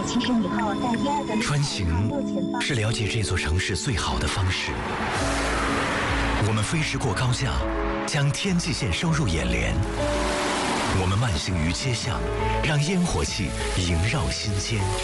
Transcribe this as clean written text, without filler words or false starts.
其实以后在第二个穿行是了解这座城市最好的方式。我们飞驰过高架，将天际线收入眼帘。我们慢行于街巷，让烟火气萦绕心间。